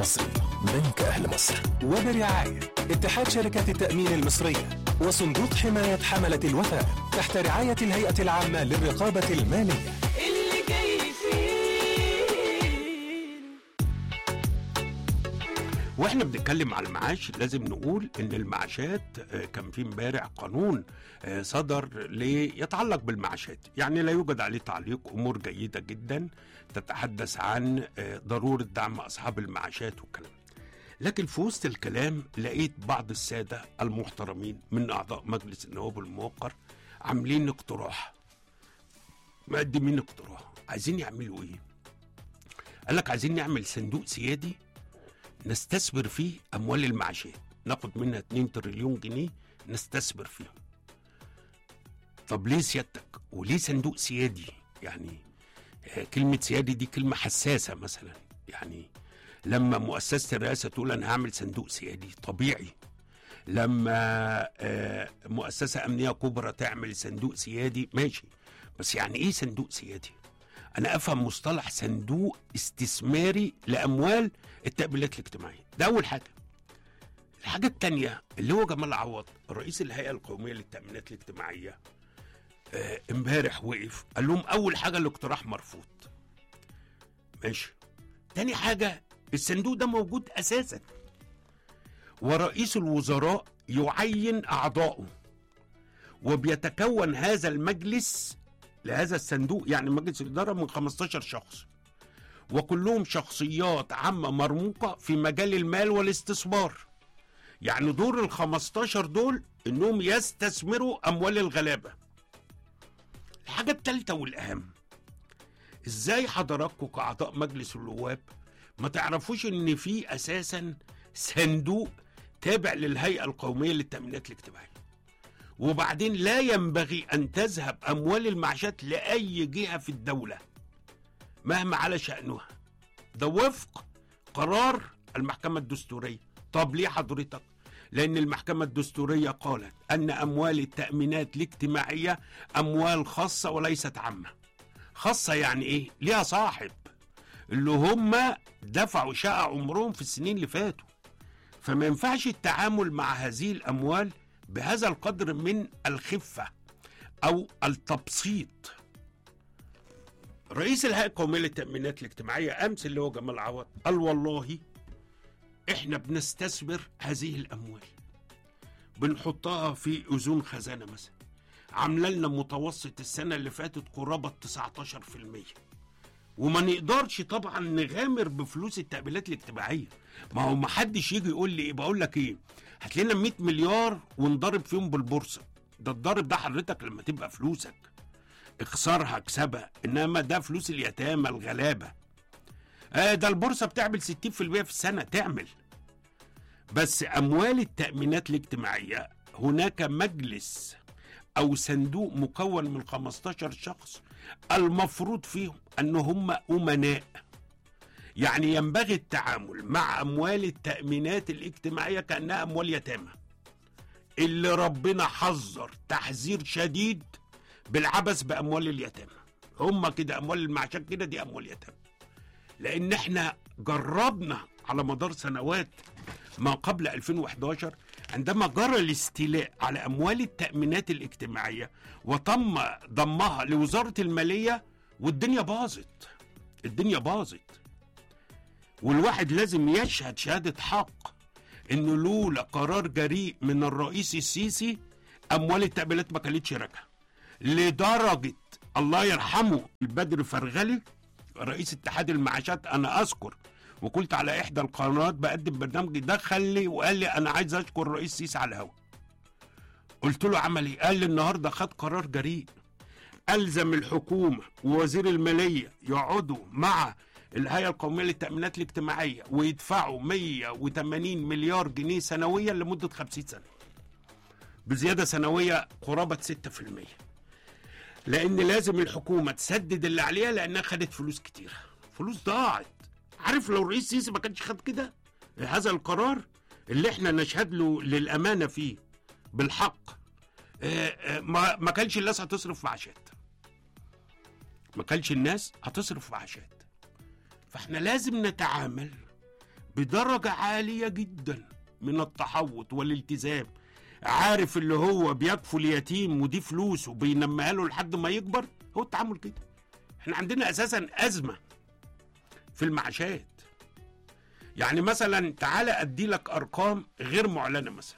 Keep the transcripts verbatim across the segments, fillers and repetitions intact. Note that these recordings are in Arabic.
مصري، بنك أهل مصر. وبرعاية اتحاد شركات التأمين المصرية وصندوق حماية حملة الوفاء تحت رعاية الهيئة العامة للرقابة المالية. اللي جاي فيه. واحنا بنتكلم على المعاش لازم نقول ان المعاشات كان في امبارح قانون صدر ليتعلق بالمعاشات، يعني لا يوجد عليه تعليق، امور جيده جدا تتحدث عن ضروره دعم اصحاب المعاشات والكلام. لكن في وسط الكلام لقيت بعض الساده المحترمين من اعضاء مجلس النواب الموقر عاملين اقتراح، مقدمين اقتراح، عايزين يعملوا ايه؟ قال لك عايزين نعمل صندوق سيادي نستثمر فيه اموال المعاشات، ناخد منها اتنين تريليون جنيه نستثمر فيهم. طب ليه سيادتك؟ وليه صندوق سيادي؟ يعني كلمة سيادي دي كلمة حساسة مثلا، يعني لما مؤسسة الرئاسة تقول أنا هعمل صندوق سيادي طبيعي، لما مؤسسة أمنية كبرى تعمل صندوق سيادي ماشي، بس يعني إيه صندوق سيادي؟ أنا أفهم مصطلح صندوق استثماري لأموال التأمينات الاجتماعية، ده أول حاجة. الحاجة التانية اللي هو جمال عوض رئيس الهيئة القومية للتأمينات الاجتماعية امبارح وقف قال لهم أول حاجة الاقتراح مرفوض. ماشي. تاني حاجة الصندوق ده موجود أساسا ورئيس الوزراء يعين أعضائه وبيتكون هذا المجلس لهذا الصندوق، يعني مجلس الإدارة من خمستاشر شخص وكلهم شخصيات عامة مرموقة في مجال المال والاستثمار. يعني دور الخمستاشر دول انهم يستثمروا اموال الغلابة. الحاجة الثالثة والاهم، ازاي حضراتكم كأعضاء مجلس النواب ما تعرفوش ان في اساسا صندوق تابع للهيئة القومية للتأمينات الاجتماعية، وبعدين لا ينبغي ان تذهب اموال المعاشات لاي جهة في الدولة مهما على شأنها، ده وفق قرار المحكمة الدستورية. طب ليه حضرتك؟ لأن المحكمة الدستورية قالت أن أموال التأمينات الاجتماعية أموال خاصة وليست عامة. خاصة يعني إيه؟ ليها صاحب اللي هم دفعوا شقة عمرهم في السنين اللي فاتوا، فما ينفعش التعامل مع هذه الأموال بهذا القدر من الخفة أو التبسيط. رئيس الهيئة القومية للتأمينات الاجتماعية أمس اللي هو جمال عوض قال والله إحنا بنستثمر هذه الأموال، بنحطها في أذون خزانة مثلا، عاملة لنا متوسط السنة اللي فاتت قرابة تسعتاشر في المية، وما نقدرش طبعا نغامر بفلوس التأمينات الاجتماعية. ما هو ما حدش يجي يقول لي بقول لك إيه، هات لنا مية مليار ونضرب فيهم بالبورصة. ده الضرب ده حضرتك لما تبقى فلوسك اخسرها اكسبها، انما ده فلوس اليتامى الغلابه. آه ده البورصه بتعمل ستين في المية في السنه تعمل. بس اموال التامينات الاجتماعيه هناك مجلس او صندوق مكون من خمستاشر شخص المفروض فيهم ان هم امناء، يعني ينبغي التعامل مع اموال التامينات الاجتماعيه كانها اموال يتامى، اللي ربنا حذر تحذير شديد بالعبث بأموال اليتامى. هم كده أموال المعاشات كده دي أموال يتامى، لأن احنا جربنا على مدار سنوات ما قبل ألفين وإحداشر عندما جرى الاستيلاء على أموال التأمينات الاجتماعية وتم ضمها لوزارة المالية، والدنيا باظت. الدنيا باظت والواحد لازم يشهد شهادة حق إنه لولا قرار جريء من الرئيس السيسي أموال التأمينات ما كانتش راجعة. لدرجة الله يرحمه البدر فرغلي رئيس اتحاد المعاشات، أنا أذكر وقلت على إحدى القنوات بقدم برنامج، دخل لي وقال لي أنا عايز أشكر الرئيس سيسي على الهوا. قلت له عمل إيه؟ قال لي النهاردة خد قرار جريء ألزم الحكومة ووزير المالية يقعدوا مع الهيئة القومية للتأمينات الاجتماعية ويدفعوا مية وتمانين مليار جنيه سنويا لمدة خمسين سنة بزيادة سنوية قرابة ستة في المية، لأن لازم الحكومة تسدد اللي عليها لأنها خدت فلوس كتير، فلوس ضاعت. عارف لو الرئيس سيسي ما كانش خد كده هذا القرار اللي احنا نشهد له للأمانة فيه بالحق، ما ما كانش الناس هتصرف معاشات، ما كانش الناس هتصرف معاشات. فاحنا لازم نتعامل بدرجة عالية جدا من التحوط والالتزام، عارف اللي هو بيكفل يتيم ودي فلوسه بينميها له لحد ما يكبر. هو التعامل كده. احنا عندنا اساسا ازمة في المعاشات. يعني مثلا تعالى ادي لك ارقام غير معلنة. مثلا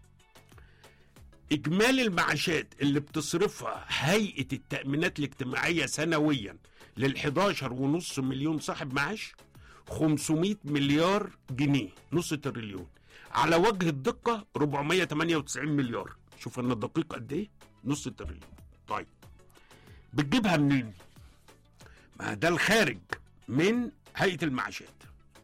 اجمالي المعاشات اللي بتصرفها هيئة التأمينات الاجتماعية سنويا للحداشر ونص مليون صاحب معاش خمسمائة مليار جنيه، نص تريليون. على وجه الدقة أربعمائة وثمانية وتسعين مليار. شوف انا الدقيق قد ايه، نص تريليون. طيب بتجيبها منين؟ ما ده الخارج من هيئة المعاشات.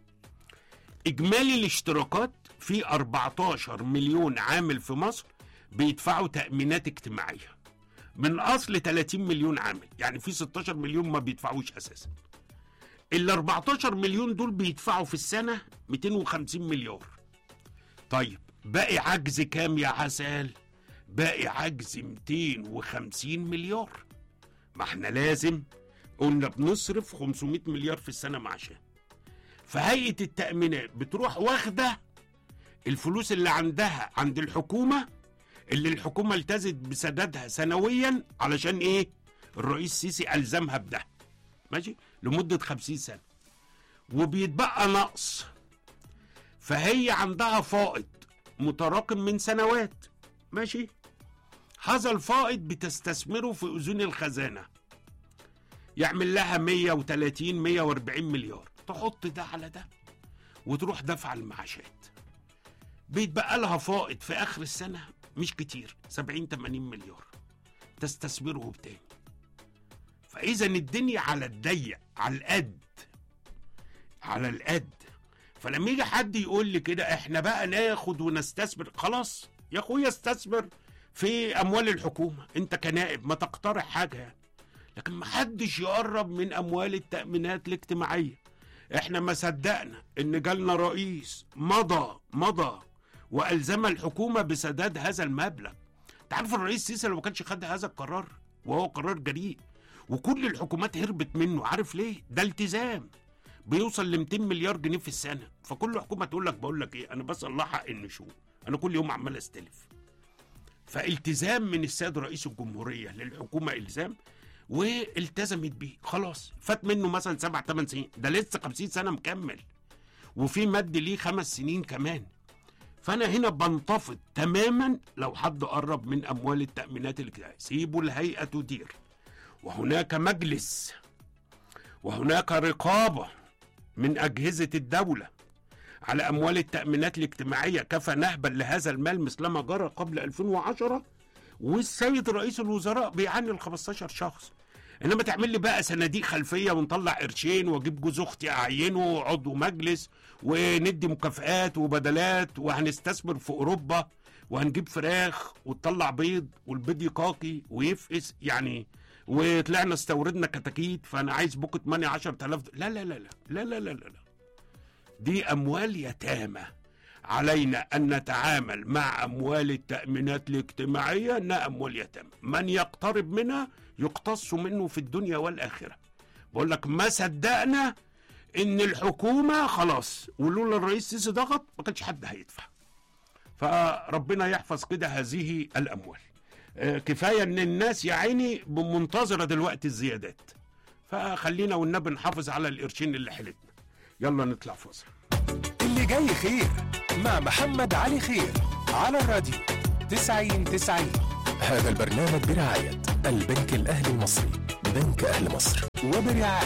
اجمالي الاشتراكات في أربعتاشر مليون عامل في مصر بيدفعوا تأمينات اجتماعية من اصل ثلاثين مليون عامل، يعني في ستاشر مليون ما بيدفعوش اساسا. ال أربعتاشر مليون دول بيدفعوا في السنة مئتين وخمسين مليار. طيب باقي عجز كام يا عسل؟ باقي عجز مئتين وخمسين مليار. ما احنا لازم قلنا بنصرف خمسمائة مليار في السنة معاشات. فهيئة التأمينات بتروح واخدة الفلوس اللي عندها عند الحكومة، اللي الحكومة التزت بسدادها سنويا علشان ايه؟ الرئيس السيسي ألزمها بده، ماشي؟ لمدة خمسين سنة، وبيتبقى نقص. فهي عندها فائض متراكم من سنوات، ماشي؟ هذا الفائض بتستثمره في أذون الخزانة، يعمل لها مئة وثلاثين مئة وأربعين مليار. تحط ده على ده وتروح دفع المعاشات، بيتبقى لها فائض في آخر السنة مش كتير، سبعين ثمانين مليار، تستثمره بتاني. فإذا الدنيا على الضيق، على القد، على القد. فلما يجي حد يقول لي كده احنا بقى ناخد ونستثمر، خلاص يا اخويا استثمر في اموال الحكومة، انت كنائب ما تقترح حاجة يعني. لكن ما حدش يقرب من اموال التأمينات الاجتماعية. احنا ما صدقنا ان جالنا رئيس مضى مضى والزم الحكومة بسداد هذا المبلغ. تعرف الرئيس السيسي لو ما كانش خد هذا القرار، وهو قرار جريء وكل الحكومات هربت منه، عارف ليه؟ ده التزام بيوصل ل مئتين مليار جنيه في السنة. فكل حكومة تقول لك بقول لك ايه، انا بس الله حق النشوء، انا كل يوم عمال استلف. فالتزام من السيد رئيس الجمهورية للحكومة الزام، والتزمت بيه. خلاص فات منه مثلا سبع ثمان سنين، ده لسه خمسين سنة مكمل، وفي مد ليه خمس سنين كمان. فأنا هنا بنتفض تماما لو حد قرب من أموال التأمينات الاجتماعية. سيبوا الهيئة تدير، وهناك مجلس وهناك رقابة من أجهزة الدولة على أموال التأمينات الاجتماعية. كفى نهبا لهذا المال مثلما جرى قبل ألفين وعشرة، والسيد رئيس الوزراء بيعاني ال خمستاشر شخص. انما تعمل لي بقى صناديق خلفيه ونطلع قرشين واجيب جوز اختي اعينه عضو مجلس وندي مكافآت وبدلات وهنستثمر في اوروبا وهنجيب فراخ وتطلع بيض والبيض يقاقي ويفقس يعني، وطلعنا استوردنا كتاكيت فانا عايز بوكت ماني عشرة آلاف. لا لا لا لا لا لا لا لا دي اموال يتامى. علينا أن نتعامل مع أموال التأمينات الاجتماعية أنها أموال يتامى، من يقترب منها يقتص منه في الدنيا والآخرة. بقول لك ما صدقنا إن الحكومة خلاص، ولولا الرئيس السيسي ضغط ما كانش حد هيدفع. فربنا يحفظ كده هذه الأموال. آه كفاية إن الناس يا عيني منتظرة دلوقتي الزيادات، فخلينا والنبي نحافظ على القرشين اللي حلتنا. يلا نطلع فاصل. اللي جاي خير مع محمد علي خير على الراديو تسعين تسعين. هذا البرنامج برعاية البنك الأهلي المصري، بنك أهل مصر، وبرعاية